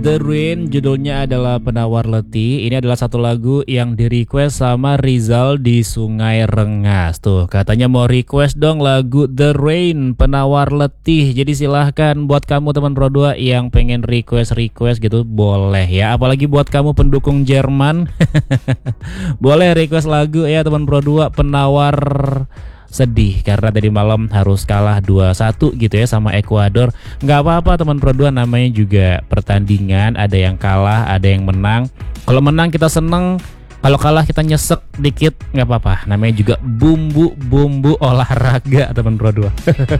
The Rain, judulnya adalah Penawar Letih. Ini adalah satu lagu yang di request sama Rizal di Sungai Rengas. Tuh katanya mau request dong lagu The Rain, Penawar Letih. Jadi silahkan buat kamu teman Pro 2 yang pengen request gitu, boleh ya. Apalagi buat kamu pendukung Jerman boleh request lagu ya teman Pro 2, Penawar Sedih karena tadi malam harus kalah 2-1 gitu ya sama Ekuador. Nggak apa-apa teman Pro 2, namanya juga pertandingan, ada yang kalah ada yang menang. Kalau menang kita seneng, kalau kalah kita nyesek dikit, nggak apa-apa, namanya juga bumbu olahraga teman Pro 2.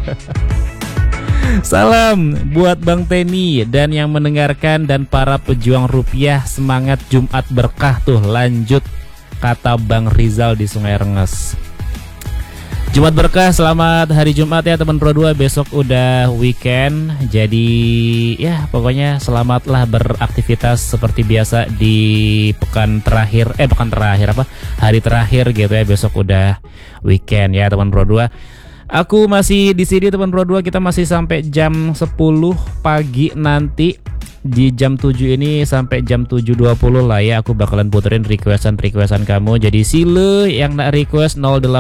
Salam buat Bang Teni dan yang mendengarkan dan para pejuang rupiah, semangat Jumat berkah tuh, lanjut kata Bang Rizal di Sungai Rengas. Jumat berkah, selamat hari Jumat ya teman Pro 2. Besok udah weekend, jadi ya pokoknya selamatlah beraktivitas seperti biasa di hari terakhir gitu ya. Besok udah weekend ya teman Pro 2. Aku masih di sini teman Pro 2, kita masih sampai jam 10 pagi nanti. Di jam 7 ini sampai jam 7.20 lah ya, aku bakalan puterin requestan kamu. Jadi sile yang nak request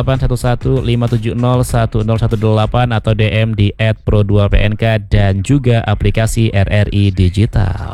081157010118 atau DM di @pro2pnk dan juga aplikasi RRI Digital.